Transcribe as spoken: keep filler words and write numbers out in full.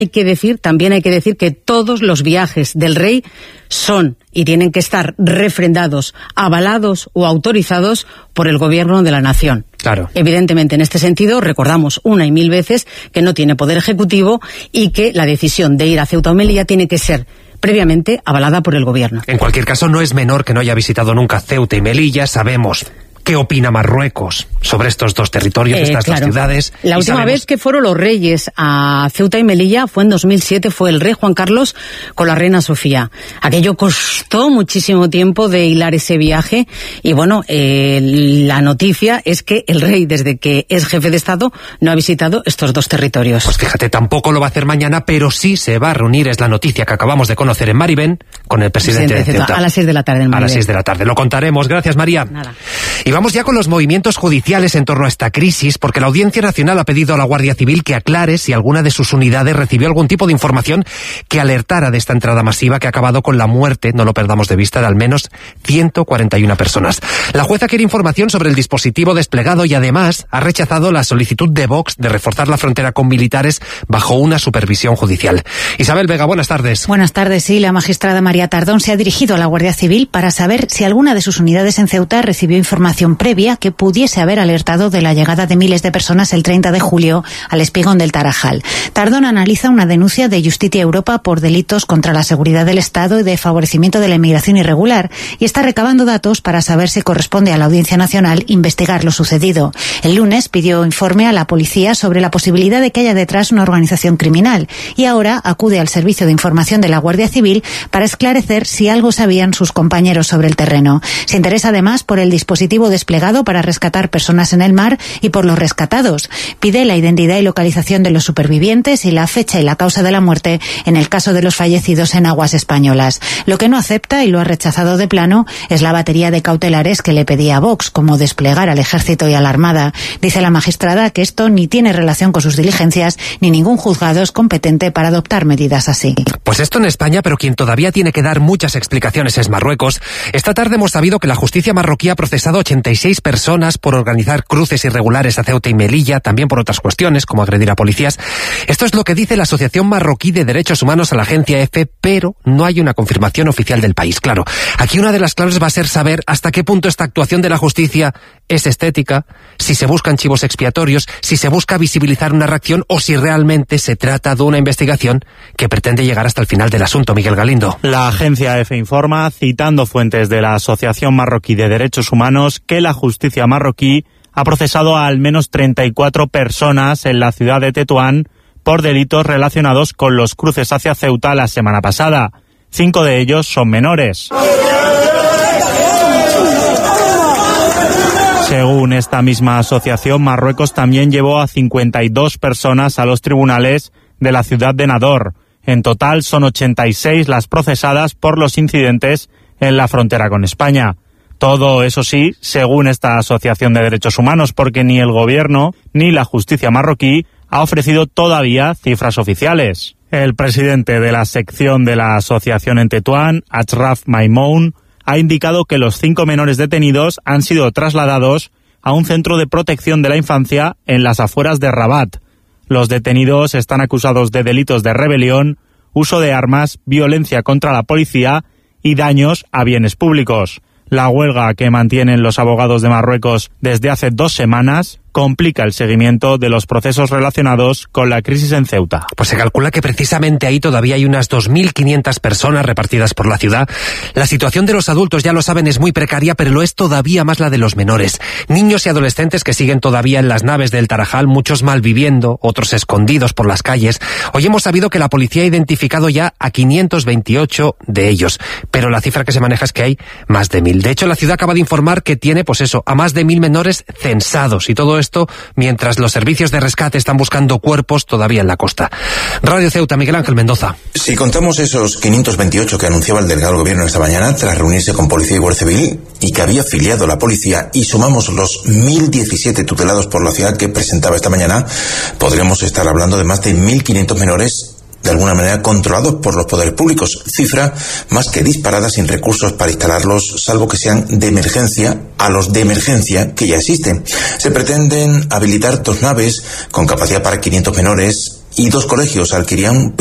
Hay que decir, también hay que decir que todos los viajes del rey son y tienen que estar refrendados, avalados o autorizados por el gobierno de la nación. Claro. Evidentemente, en este sentido, recordamos una y mil veces que no tiene poder ejecutivo y que la decisión de ir a Ceuta o Melilla tiene que ser previamente avalada por el gobierno. En cualquier caso, no es menor que no haya visitado nunca Ceuta y Melilla. Sabemos qué opina Marruecos sobre estos dos territorios, eh, estas claro. dos ciudades. La última sabemos... vez que fueron los reyes a Ceuta y Melilla fue en dos mil siete, fue el rey Juan Carlos con la reina Sofía. Aquello costó muchísimo tiempo de hilar ese viaje y bueno, eh, la noticia es que el rey, desde que es jefe de Estado, no ha visitado estos dos territorios. Pues fíjate, tampoco lo va a hacer mañana, pero sí se va a reunir, es la noticia que acabamos de conocer en Maribén, con el presidente, presidente de Ceuta. A las seis de la tarde en Maribén. A las seis de la tarde, lo contaremos. Gracias, María. Nada. Y vamos ya con los movimientos judiciales en torno a esta crisis, porque la Audiencia Nacional ha pedido a la Guardia Civil que aclare si alguna de sus unidades recibió algún tipo de información que alertara de esta entrada masiva que ha acabado con la muerte, no lo perdamos de vista, de al menos ciento cuarenta y una personas. La jueza quiere información sobre el dispositivo desplegado y además ha rechazado la solicitud de Vox de reforzar la frontera con militares bajo una supervisión judicial. Isabel Vega, buenas tardes. Buenas tardes, sí. La magistrada María Tardón se ha dirigido a la Guardia Civil para saber si alguna de sus unidades en Ceuta recibió información previa que pudiese haber alertado de la llegada de miles de personas el treinta de julio al espigón del Tarajal. Tardón analiza una denuncia de Justicia Europa por delitos contra la seguridad del Estado y de favorecimiento de la inmigración irregular y está recabando datos para saber si corresponde a la Audiencia Nacional investigar lo sucedido. El lunes pidió informe a la policía sobre la posibilidad de que haya detrás una organización criminal y ahora acude al Servicio de Información de la Guardia Civil para esclarecer si algo sabían sus compañeros sobre el terreno. Se interesa además por el dispositivo desplegado para rescatar personas en el mar y por los rescatados. Pide la identidad y localización de los supervivientes y la fecha y la causa de la muerte en el caso de los fallecidos en aguas españolas. Lo que no acepta y lo ha rechazado de plano es la batería de cautelares que le pedía a Vox, como desplegar al Ejército y a la Armada. Dice la magistrada que esto ni tiene relación con sus diligencias ni ningún juzgado es competente para adoptar medidas así. Pues esto en España, pero quien todavía tiene que dar muchas explicaciones es Marruecos. Esta tarde hemos sabido que la justicia marroquí ha procesado ochenta y seis personas por organizar cruces irregulares a Ceuta y Melilla, también por otras cuestiones, como agredir a policías. Esto es lo que dice la Asociación Marroquí de Derechos Humanos a la agencia EFE, pero no hay una confirmación oficial del país. Claro, aquí una de las claves va a ser saber hasta qué punto esta actuación de la justicia es estética, si se buscan chivos expiatorios, si se busca visibilizar una reacción o si realmente se trata de una investigación que pretende llegar hasta el final del asunto. Miguel Galindo. La agencia EFE informa, citando fuentes de la Asociación Marroquí de Derechos Humanos, que la justicia marroquí ha procesado a al menos treinta y cuatro personas en la ciudad de Tetuán por delitos relacionados con los cruces hacia Ceuta la semana pasada. Cinco de ellos son menores. Según esta misma asociación, Marruecos también llevó a cincuenta y dos personas a los tribunales de la ciudad de Nador. En total son ochenta y seis las procesadas por los incidentes en la frontera con España. Todo, eso sí, según esta Asociación de Derechos Humanos, porque ni el gobierno ni la justicia marroquí ha ofrecido todavía cifras oficiales. El presidente de la sección de la asociación en Tetuán, Achraf Maimoun, ha indicado que los cinco menores detenidos han sido trasladados a un centro de protección de la infancia en las afueras de Rabat. Los detenidos están acusados de delitos de rebelión, uso de armas, violencia contra la policía y daños a bienes públicos. La huelga que mantienen los abogados de Marruecos desde hace dos semanas complica el seguimiento de los procesos relacionados con la crisis en Ceuta. Pues se calcula que precisamente ahí todavía hay unas dos mil quinientas personas repartidas por la ciudad. La situación de los adultos, ya lo saben, es muy precaria, pero lo es todavía más la de los menores. Niños y adolescentes que siguen todavía en las naves del Tarajal, muchos malviviendo, otros escondidos por las calles. Hoy hemos sabido que la policía ha identificado ya a quinientos veintiocho de ellos, pero la cifra que se maneja es que hay más de mil. De hecho, la ciudad acaba de informar que tiene, pues eso, a más de mil menores censados, y todo esto mientras los servicios de rescate están buscando cuerpos todavía en la costa. Radio Ceuta, Miguel Ángel Mendoza. Si contamos esos quinientos veintiocho que anunciaba el delegado del gobierno esta mañana tras reunirse con policía y guardia civil y que había afiliado la policía, y sumamos los mil diecisiete tutelados por la ciudad que presentaba esta mañana, podríamos estar hablando de más de mil quinientos menores de alguna manera controlados por los poderes públicos, cifra más que disparada, sin recursos para instalarlos, salvo que sean de emergencia, a los de emergencia que ya existen. Se pretenden habilitar dos naves con capacidad para quinientos menores y dos colegios, Alquirián